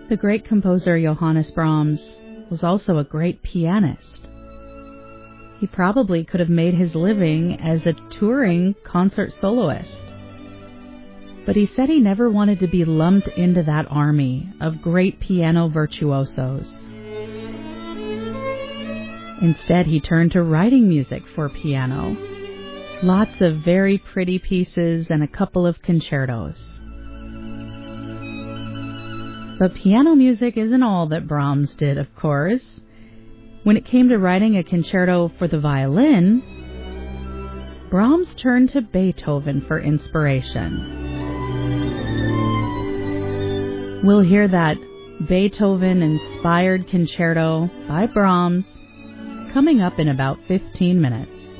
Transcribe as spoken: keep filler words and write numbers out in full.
The great composer Johannes Brahms was also a great pianist. He probably could have made his living as a touring concert soloist. But he said he never wanted to be lumped into that army of great piano virtuosos. Instead, he turned to writing music for piano. Lots of very pretty pieces and a couple of concertos. But piano music isn't all that Brahms did, of course. When it came to writing a concerto for the violin, Brahms turned to Beethoven for inspiration. We'll hear that Beethoven-inspired concerto by Brahms coming up in about fifteen minutes.